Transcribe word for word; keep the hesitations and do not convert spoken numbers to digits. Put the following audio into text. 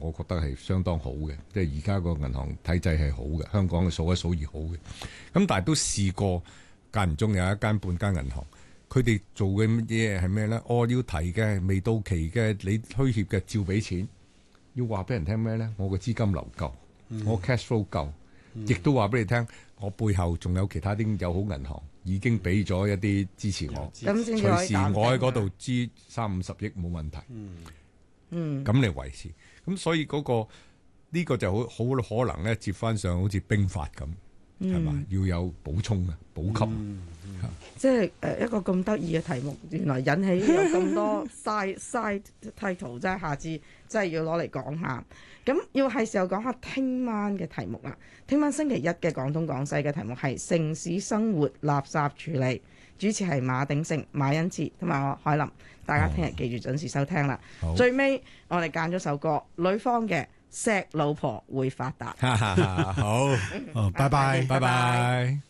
我覺得係相當好嘅，即係而家個銀行體制係好嘅，香港嘅數一數二好嘅。咁但係都試過間唔中有一間半間銀行，佢哋做嘅嘢係咩咧？我、哦、要提嘅未到期嘅，你推協嘅照俾錢，要話俾人聽咩咧？我個資金流夠，嗯、我 cash flow 夠，亦、嗯、都話俾你聽，我背後仲有其他啲友好銀行已經俾咗一啲支持我，隨時我喺嗰度支三五十億冇問題。嗯嗯，咁嚟維持，咁所以嗰、那個呢、這個就好好可能咧接翻上好似兵法咁，係嘛、嗯？要有補充嘅補給，嗯嗯嗯、 即係誒一個咁得意嘅題目，原來引起有咁多 side side title， 即係下次真係要攞嚟講下。咁要係時候講下聽晚嘅題目啦。聽晚星期一嘅廣東廣西嘅題目係城市生活垃圾處理。主持係馬鼎盛、馬恩賜同埋我海林，大家聽日記住準時收聽啦。 哦、 最尾我哋揀咗首歌，呂方嘅《錫老婆會發達》。 好，哦，拜拜，拜拜。